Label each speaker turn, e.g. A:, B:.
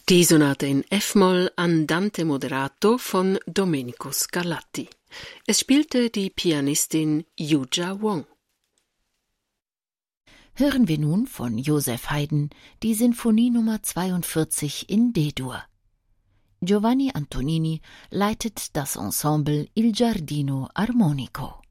A: Die Sonate in F-Moll Andante moderato von Domenico Scarlatti. Es spielte die Pianistin Yuja Wong.
B: Hören wir nun von Joseph Haydn die Sinfonie Nummer 42 in D-Dur. Giovanni Antonini leitet das Ensemble Il Giardino Armonico.